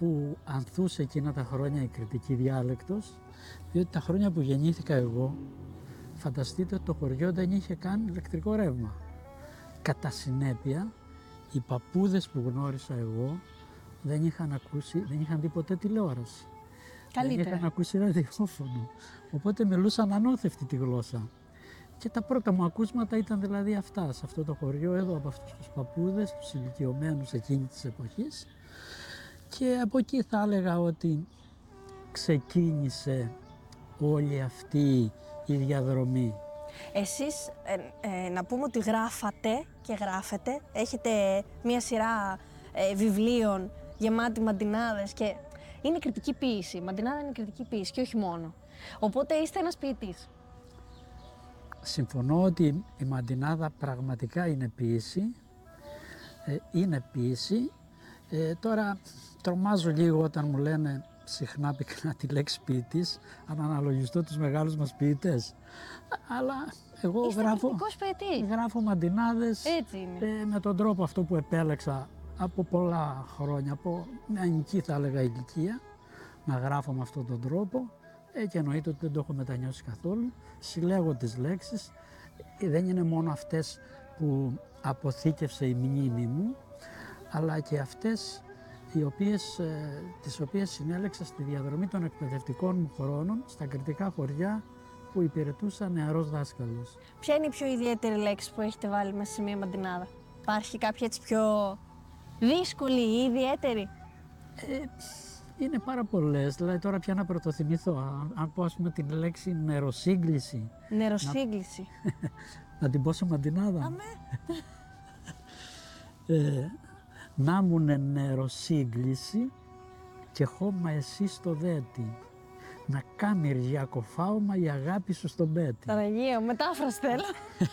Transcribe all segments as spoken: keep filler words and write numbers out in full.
που ανθούσε εκείνα τα χρόνια η κρητική διάλεκτος, διότι τα χρόνια που γεννήθηκα εγώ, φανταστείτε ότι το χωριό δεν είχε καν ηλεκτρικό ρεύμα. Κατά συνέπεια, οι παππούδες που γνώρισα εγώ δεν είχαν ακούσει, δεν είχαν δει ποτέ τηλεόραση. Καλύτερα. Δεν είχαν ακούσει ραδιόφωνο. Οπότε μιλούσαν ανώθευτη τη γλώσσα. Και τα πρώτα μου ακούσματα ήταν δηλαδή αυτά, σε αυτό το χωριό εδώ, από αυτούς τους παππούδες, τους ηλικιωμένους εκείνη της εποχής. Και από εκεί θα έλεγα ότι ξεκίνησε όλη αυτή η διαδρομή. Εσείς ε, ε, να πούμε ότι γράφατε και γράφετε, έχετε μία σειρά ε, βιβλίων γεμάτη μαντινάδες και είναι κριτική ποίηση. Η μαντινάδα είναι κριτική ποίηση και όχι μόνο. Οπότε είστε ένας ποιητής. Συμφωνώ ότι η μαντινάδα πραγματικά είναι ποίηση, ε, είναι ποίηση. Ε, τώρα τρομάζω λίγο όταν μου λένε συχνά πυκνά τη λέξη ποιητής, αν αναλογιστώ τους μεγάλους μας ποιητές. Αλλά εγώ Είστε γράφω, ποιητής. γράφω μαντινάδες. Έτσι είναι. Ε, με τον τρόπο αυτό που επέλεξα από πολλά χρόνια, από μια νική θα έλεγα ηλικία, να γράφω με αυτόν τον τρόπο. Ε, και εννοείται ότι δεν το έχω μετανιώσει καθόλου. Συλλέγω τις λέξεις, ε, δεν είναι μόνο αυτές που αποθήκευσε η μνήμη μου, αλλά και αυτές οι οποίες, ε, τις οποίες συνέλεξα στη διαδρομή των εκπαιδευτικών μου χρόνων στα κρητικά χωριά που υπηρετούσα νεαρός δάσκαλος. Ποια είναι η πιο ιδιαίτερη λέξη που έχετε βάλει μέσα σε μία μαντινάδα? Υπάρχει κάποια έτσι πιο δύσκολη ή ιδιαίτερη? Ε, είναι πάρα πολλές, δηλαδή τώρα πια να πρωτοθυμηθώ. Αν, αν πω ας πούμε την λέξη νεροσύγκληση. Νεροσύγκληση. Να, να την πω σε μαντινάδα. Αμέ. ε, να μουνε νεροσύγκληση και χώμα εσύ στο δέτη. Να κάμει ριακοφάωμα η αγάπη σου στον πέτη. Ταραγείο, μετάφραση θέλω.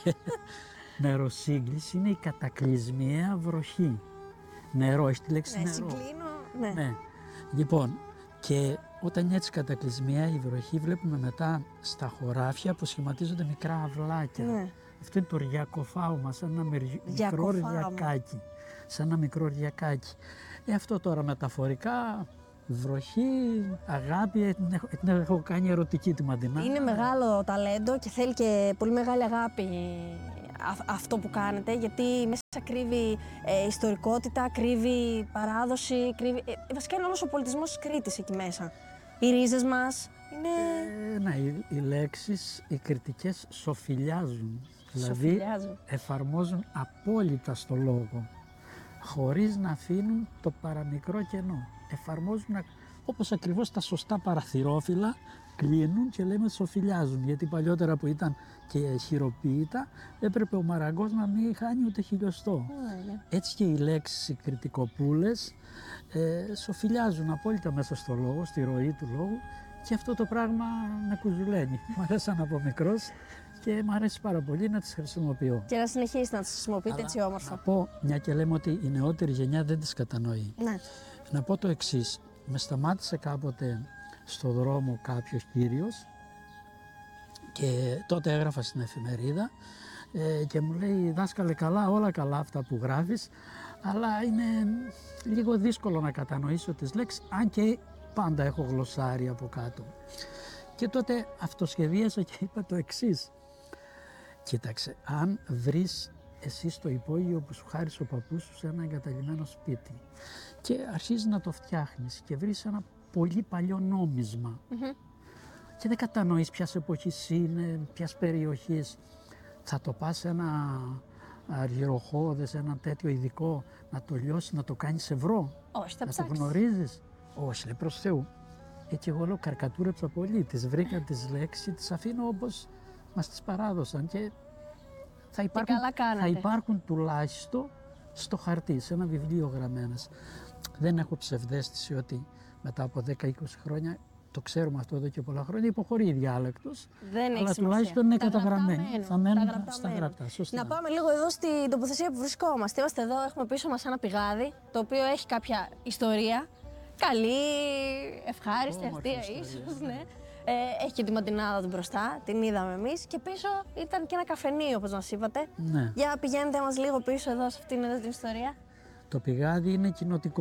Νεροσύγκληση είναι η κατακλυσμιαία βροχή. Νερό, έχει τη λέξη Ναι, νερό. συγκλίνω, ναι. Ναι. Λοιπόν, και όταν είναι έτσι κατακλυσμιαία η βροχή, βλέπουμε μετά στα χωράφια που σχηματίζονται μικρά αυλάκια. Ναι. Αυτό είναι το ριακοφάωμα, σαν ένα μερι- μικρό Ριακοφάωμα. ριακάκι. Σαν ένα μικρό ριακάκι. Ε, αυτό τώρα μεταφορικά, βροχή, αγάπη, την έχω, την έχω κάνει ερωτική τη μαντινάδα. Είναι μεγάλο ταλέντο και θέλει και πολύ μεγάλη αγάπη α- αυτό που κάνετε, γιατί μέσα κρύβει ε, ιστορικότητα, κρύβει παράδοση, κρύβει... Ε, βασικά είναι όλος ο πολιτισμός της Κρήτης εκεί μέσα. Οι ρίζες μας είναι... Ε, ναι, οι, οι λέξεις, οι κριτικές σοφιλιάζουν. Δηλαδή Σοφιλιάζουν. εφαρμόζουν απόλυτα στο λόγο, χωρίς να αφήνουν το παραμικρό κενό. Εφαρμόζουν α- όπως ακριβώς τα σωστά παραθυρόφυλλα κλείνουν και λέμε σοφιλιάζουν. Γιατί παλιότερα που ήταν και χειροποίητα έπρεπε ο μαραγκός να μην χάνει ούτε χιλιοστό. Ναι. Έτσι και οι λέξεις, οι κριτικοπούλες ε, σοφιλιάζουν απόλυτα μέσα στο λόγο, στη ροή του λόγου και αυτό το πράγμα με κουζουλένει. Μ' αρέσαν από μικρός και μ' αρέσει πάρα πολύ να τις χρησιμοποιώ. Και να συνεχίσετε να τις χρησιμοποιείτε Αλλά έτσι όμορφα. Να πω, μια και λέμε ότι η νεότερη γενιά δεν τις κατανοεί. Ναι. Να πω το εξής. Με σταμάτησε κάποτε στο δρόμο κάποιος κύριος και τότε έγραφα στην εφημερίδα ε, και μου λέει «Δάσκαλε, καλά, όλα καλά αυτά που γράφεις, αλλά είναι λίγο δύσκολο να κατανοήσω τις λέξεις, αν και πάντα έχω γλωσσάρι από κάτω». Και τότε αυτοσχεδίασα και είπα το εξής. Κοίταξε, αν βρεις εσύ στο υπόγειο που σου χάρισε ο παππούς σου σε ένα εγκαταλειμμένο σπίτι και αρχίζεις να το φτιάχνεις και βρεις ένα πολύ παλιό νόμισμα Mm-hmm. και δεν κατανοείς ποιας εποχής είναι, ποιας περιοχής, θα το πας σε ένα αργυροχώδες, ένα τέτοιο ειδικό, να το λιώσεις, να το κάνεις ευρώ, Όχι, θα να το ψάξεις. γνωρίζεις. Όχι, λέει, προς Θεού. Έτσι εγώ λέω, καρκατούρεψα πολύ, τις βρήκα τις λέξεις, τις αφήνω όπως μας τις παράδωσαν και θα υπάρχουν, καλά κάνατε. θα υπάρχουν τουλάχιστον στο χαρτί, σε ένα βιβλίο γραμμένες. Δεν έχω ψευδαίσθηση ότι μετά από δέκα με είκοσι χρόνια, το ξέρουμε αυτό εδώ και πολλά χρόνια, υποχωρεί η διάλεκτος, Δεν έχει αλλά σημασία. τουλάχιστον είναι Τα καταγραμμένη. γραπτά Θα μένουν, μένουν τα γραπτά στα μένουν. γραπτά, σωστά. Να πάμε λίγο εδώ στην τοποθεσία που βρισκόμαστε. Είμαστε εδώ, έχουμε πίσω μας ένα πηγάδι, το οποίο έχει κάποια ιστορία. Καλή, ευχάριστη, Όμορφη αστεία ιστορία, ίσως, ναι. ναι. Ε, έχει και τη μαντινάδα του μπροστά, την είδαμε εμείς. Και πίσω ήταν και ένα καφενείο, όπως μας είπατε. Ναι. Για πηγαίνετε μας λίγο πίσω εδώ σε αυτήν εδώ την ιστορία. Το πηγάδι είναι κοινοτικό.